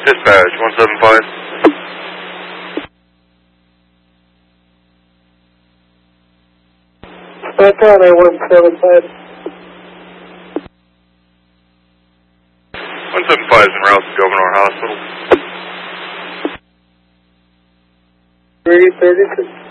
Dispatch, 175. Back on A175. 175 is en route to Gouverneur Hospital. 336.